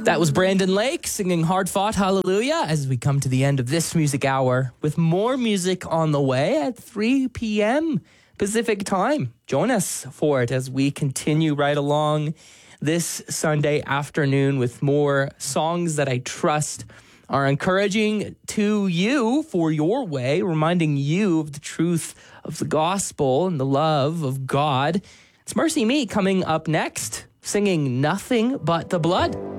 That was Brandon Lake singing Hard Fought Hallelujah as we come to the end of this music hour with more music on the way at 3 p.m. Pacific time. Join us for it as we continue right along this Sunday afternoon with more songs that I trust are encouraging to you for your way, reminding you of the truth of the gospel and the love of God. It's Mercy Me coming up next, singing Nothing But the Blood.